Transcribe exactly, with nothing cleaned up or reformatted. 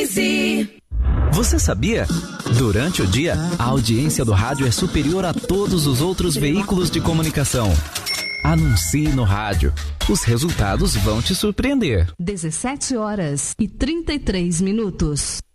quinze. Você sabia? Durante o dia, a audiência do rádio é superior a todos os outros veículos de comunicação. Anuncie no rádio. Os resultados vão te surpreender. dezessete horas e trinta e três minutos.